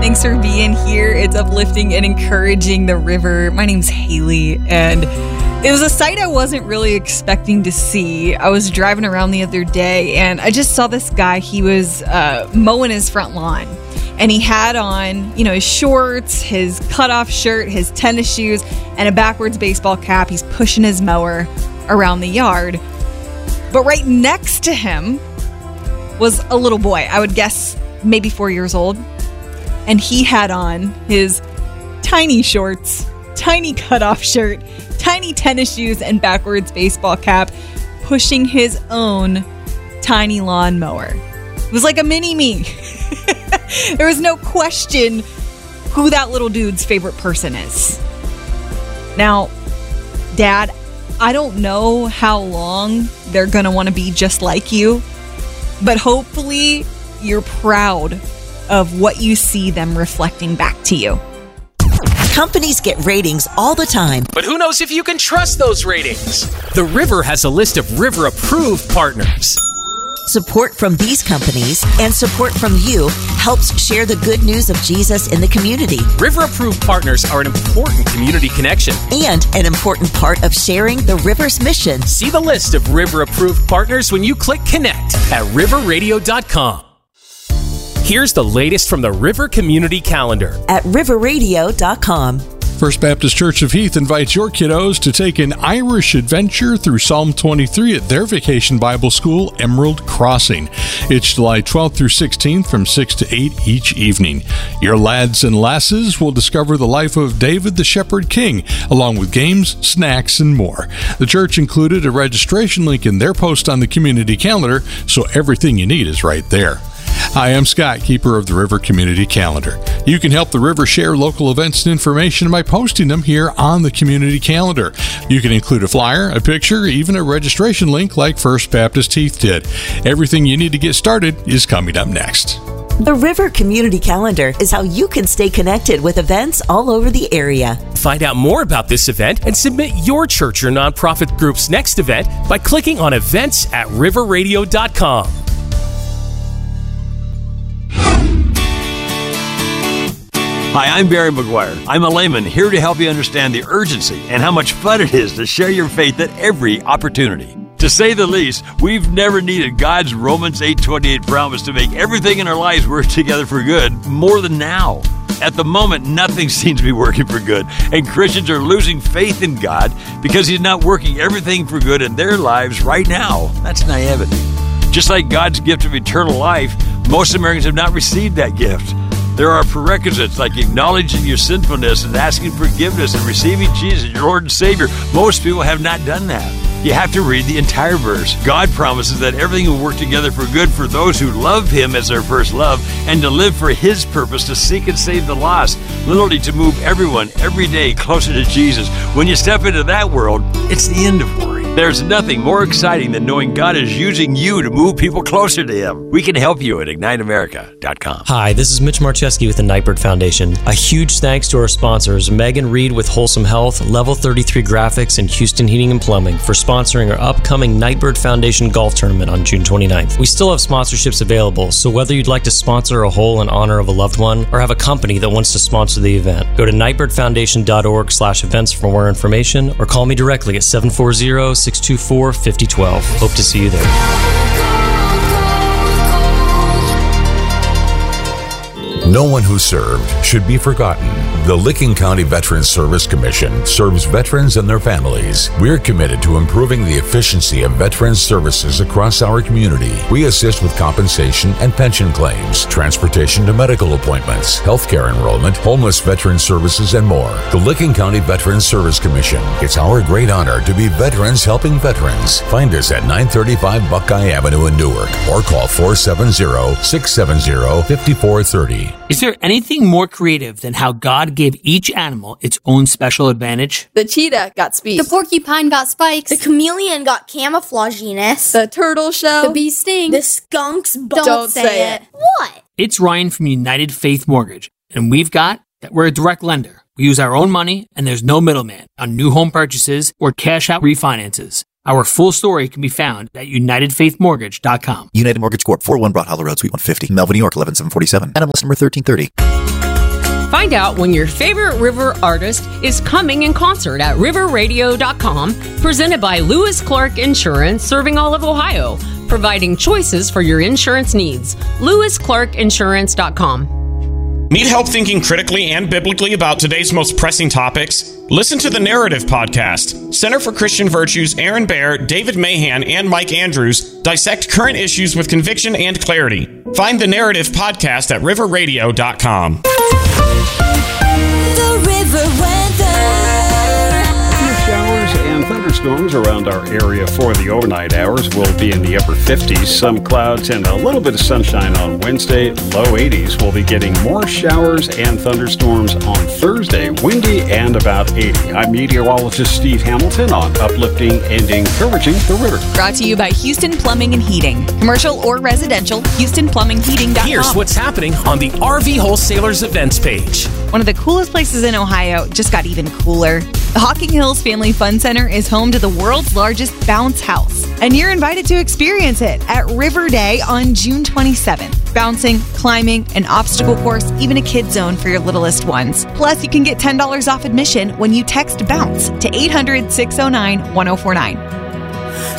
Thanks for being here. It's uplifting and encouraging the river. My name's Haley, and it was a sight I wasn't really expecting to see. I was driving around the other day, and I just saw this guy. He was mowing his front lawn, and he had on, his shorts, his cutoff shirt, his tennis shoes, and a backwards baseball cap. He's pushing his mower around the yard. But right next to him was a little boy. I would guess maybe 4 years old. And he had on his tiny shorts, tiny cutoff shirt, tiny tennis shoes, and backwards baseball cap, pushing his own tiny lawnmower. It was like a mini-me. There was no question who that little dude's favorite person is. Now, Dad, I don't know how long they're going to want to be just like you, but hopefully you're proud of what you see them reflecting back to you. Companies get ratings all the time. But who knows if you can trust those ratings? The River has a list of River-approved partners. Support from these companies and support from you helps share the good news of Jesus in the community. River-approved partners are an important community connection. And an important part of sharing the River's mission. See the list of River-approved partners when you click Connect at riverradio.com. Here's the latest from the River Community Calendar at riverradio.com. First Baptist Church of Heath invites your kiddos to take an Irish adventure through Psalm 23 at their vacation Bible school, Emerald Crossing. It's July 12th through 16th from 6 to 8 each evening. Your lads and lasses will discover the life of David the Shepherd King, along with games, snacks, and more. The church included a registration link in their post on the community calendar, so everything you need is right there. Hi, I'm Scott, keeper of the River Community Calendar. You can help the River share local events and information by posting them here on the community calendar. You can include a flyer, a picture, even a registration link like First Baptist Heath did. Everything you need to get started is coming up next. The River Community Calendar is how you can stay connected with events all over the area. Find out more about this event and submit your church or nonprofit group's next event by clicking on events at riverradio.com. Hi, I'm Barry McGuire. I'm a layman here to help you understand the urgency and how much fun it is to share your faith at every opportunity. To say the least, we've never needed God's Romans 8:28 promise to make everything in our lives work together for good more than now. At the moment, nothing seems to be working for good, and Christians are losing faith in God because He's not working everything for good in their lives right now. That's naivety. Just like God's gift of eternal life, most Americans have not received that gift. There are prerequisites like acknowledging your sinfulness and asking forgiveness and receiving Jesus as your Lord and Savior. Most people have not done that. You have to read the entire verse. God promises that everything will work together for good for those who love Him as their first love and to live for His purpose to seek and save the lost, literally to move everyone every day closer to Jesus. When you step into that world, it's the end of worry. There's nothing more exciting than knowing God is using you to move people closer to Him. We can help you at IgniteAmerica.com. Hi, this is Mitch Marcheski with the Nightbird Foundation. A huge thanks to our sponsors, Megan Reed with Wholesome Health, Level 33 Graphics, and Houston Heating and Plumbing for sponsoring our upcoming Nightbird Foundation Golf Tournament on June 29th. We still have sponsorships available, so whether you'd like to sponsor a hole in honor of a loved one or have a company that wants to sponsor the event, go to nightbirdfoundation.org/events for more information or call me directly at 740-624-5012. Hope to see you there. No one who served should be forgotten. The Licking County Veterans Service Commission serves veterans and their families. We're committed to improving the efficiency of veterans services across our community. We assist with compensation and pension claims, transportation to medical appointments, healthcare enrollment, homeless veteran services, and more. The Licking County Veterans Service Commission. It's our great honor to be veterans helping veterans. Find us at 935 Buckeye Avenue in Newark or call 470-670-5430. Is there anything more creative than how God gave each animal its own special advantage? The cheetah got speed. The porcupine got spikes. The chameleon got camouflaginess. The turtle shell. The bee sting. The skunks Don't say it. What? It's Ryan from United Faith Mortgage, and we've got that we're a direct lender. We use our own money, and there's no middleman on new home purchases or cash out refinances. Our full story can be found at UnitedFaithMortgage.com. United Mortgage Corp. 401 Broad Hollow Road, Suite 150, Melville, New York, 11747. NMLS number 1330. Find out when your favorite river artist is coming in concert at riverradio.com, presented by Lewis Clark Insurance, serving all of Ohio, providing choices for your insurance needs. LewisClarkInsurance.com. Need help thinking critically and biblically about today's most pressing topics? Listen to the Narrative Podcast. Center for Christian Virtues, Aaron Baer, David Mahan, and Mike Andrews dissect current issues with conviction and clarity. Find the Narrative Podcast at riverradio.com. The River Weather. Showers and thunderstorms around our area for the overnight hours will be in the upper 50s. Some clouds and a little bit of sunshine on Wednesday. Low 80s. We'll be getting more showers and thunderstorms on Thursday. Windy and about 80. I'm meteorologist Steve Hamilton on Uplifting and Encouraging the River. Brought to you by Houston Plumbing and Heating. Commercial or residential, HoustonPlumbingHeating.com. Here's what's happening on the RV Wholesalers events page. One of the coolest places in Ohio just got even cooler. The Hocking Hills Family Fun Center is home to the world's largest bounce house, and you're invited to experience it at River Day on June 27th. Bouncing, climbing, an obstacle course, even a kid zone for your littlest ones. Plus, you can get $10 off admission when you text BOUNCE to 800-609-1049.